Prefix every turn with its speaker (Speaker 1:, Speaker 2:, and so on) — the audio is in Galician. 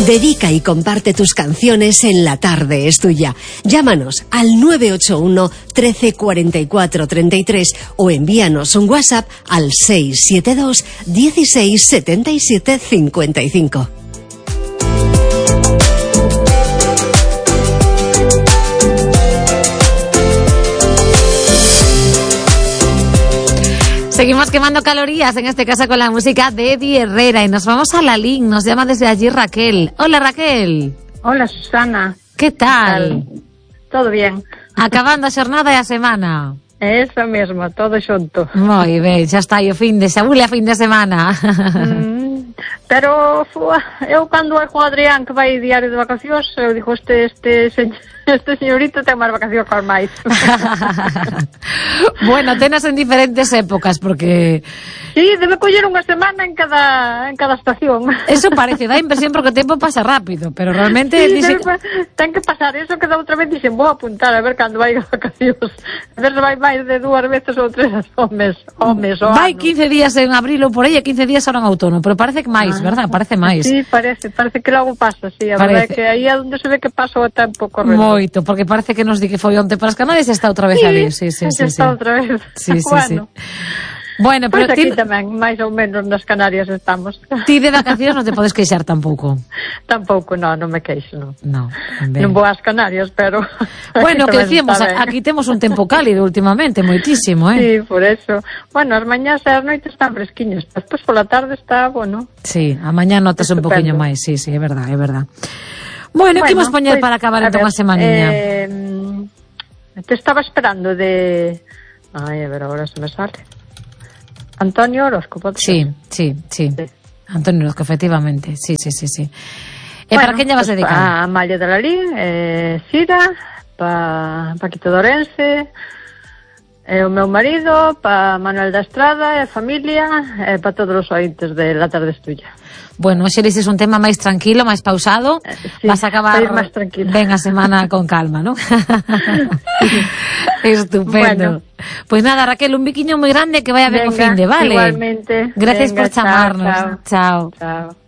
Speaker 1: Dedica y comparte tus canciones en La Tarde es Tuya. Llámanos al 981 13 44 33 o envíanos un WhatsApp al 672 16 77 55.
Speaker 2: Seguimos quemando calorías, en este caso con la música de Eddie Herrera, y nos vamos a la LIN. Nos llama desde allí Raquel. Hola, Raquel.
Speaker 3: Hola, Susana.
Speaker 2: ¿Qué tal?
Speaker 3: Todo bien.
Speaker 2: Acabando a xornada e a semana.
Speaker 3: Eso mesmo, todo xunto.
Speaker 2: Moi ben, xa está aí o fin de semana, fin de semana.
Speaker 3: Pero eu cando é con Adrián que vai diario de vacacións, eu digo, este señorito ten máis vacacións que os máis.
Speaker 2: Bueno, tenas en diferentes épocas, porque...
Speaker 3: Sí, debe coller unha semana en cada estación.
Speaker 2: Eso parece, dá impresión porque o tempo pasa rápido, pero realmente...
Speaker 3: Sí, ten que pasar eso, que da outra vez dixen, vou apuntar a ver cando vai de vacacións. A ver se vai máis de 2 veces ou 3 ao mes.
Speaker 2: Vai 15 días en abril ou por aí, 15 días ahora en outono, pero parece que máis, verdad? Parece máis.
Speaker 3: Sí, parece que logo pasa, sí, a verdade é que aí é onde se ve que pasa o tempo correndo.
Speaker 2: Moito, porque parece que nos di que foi onte para as Canarias e está outra vez ali. Sí,
Speaker 3: está outra vez.
Speaker 2: Sí. Bueno,
Speaker 3: pero aquí tamén, máis ou menos nas Canarias estamos.
Speaker 2: Ti de vacacións non te podes queixar tampouco.
Speaker 3: Tampouco, non me queixo, non.
Speaker 2: Non
Speaker 3: vou ás Canarias, pero...
Speaker 2: Bueno, que decíamos, aquí temos un tempo cálido últimamente, moitísimo,
Speaker 3: Sí, por eso. Bueno, as mañás e as noites están fresquiñas, despois pola tarde está, bueno...
Speaker 2: Sí, a mañá notas un poquinho máis, sí, é verdade. Bueno, que imos poñer para acabar entón a semaniña?
Speaker 3: Te estaba esperando de... Ai, a ver, agora se me sale... Antonio Orozco, pode ser?
Speaker 2: Sí. Antonio Orozco, efectivamente. Sí. E para quen lle vas dedicar?
Speaker 3: A Amalia de Lalín, Sira, pa Paquito Dorense, o meu marido, pa Manuel da Estrada, e a familia, e pa todos os ointes de La Tarde es Tuya.
Speaker 2: Bueno, xe dices un tema máis tranquilo, máis pausado, vas a acabar ben a semana con calma, ¿no? Estupendo. Pues nada, Raquel, un biquiño moi grande, que vaya ben o fin de, vale?
Speaker 3: Igualmente.
Speaker 2: Gracias por chamarnos. Chao.